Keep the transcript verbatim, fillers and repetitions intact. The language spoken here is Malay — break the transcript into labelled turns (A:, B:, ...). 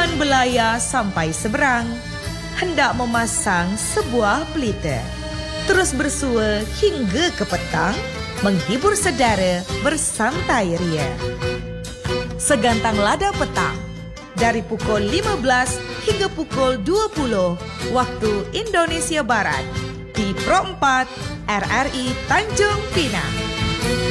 A: Tujuan belaya sampai seberang, hendak memasang sebuah pelita. Terus bersua hingga ke petang, menghibur saudara bersantai ria. Segantang lada petang, dari pukul lima belas hingga pukul dua puluh waktu Indonesia Barat di Pro empat R R I Tanjung Pinang.